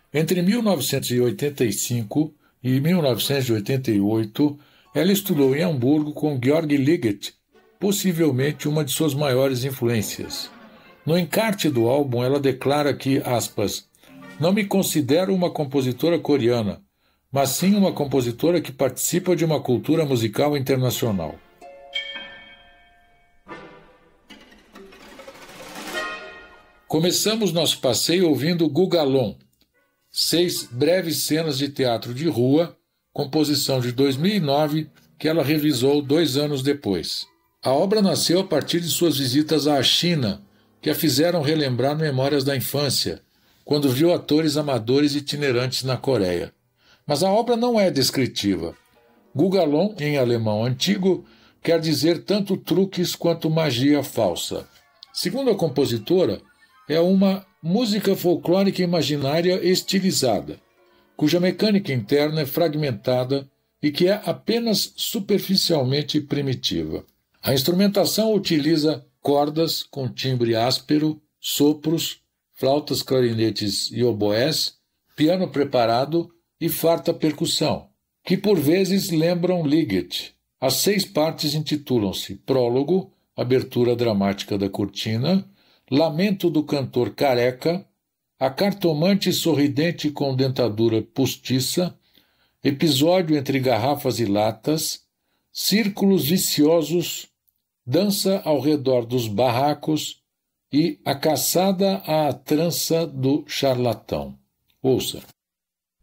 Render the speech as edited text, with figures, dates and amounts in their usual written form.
Entre 1985 e 1988, ela estudou em Hamburgo com Georg Ligeti, possivelmente uma de suas maiores influências. No encarte do álbum, ela declara que, aspas, não me considero uma compositora coreana, mas sim uma compositora que participa de uma cultura musical internacional. Começamos nosso passeio ouvindo Gugalon, 6 breves cenas de teatro de rua, composição de 2009, que ela revisou 2 anos depois. A obra nasceu a partir de suas visitas à China, que a fizeram relembrar memórias da infância, quando viu atores amadores itinerantes na Coreia. Mas a obra não é descritiva. Gugalon, em alemão antigo, quer dizer tanto truques quanto magia falsa. Segundo a compositora, é uma música folclórica imaginária estilizada, cuja mecânica interna é fragmentada e que é apenas superficialmente primitiva. A instrumentação utiliza cordas com timbre áspero, sopros, flautas, clarinetes e oboés, piano preparado e farta percussão, que por vezes lembram Ligeti. As 6 partes intitulam-se Prólogo, abertura dramática da cortina, Lamento do cantor careca, A cartomante sorridente com dentadura postiça, Episódio entre garrafas e latas, Círculos viciosos, Dança ao redor dos barracos e A caçada à trança do charlatão. Ouça.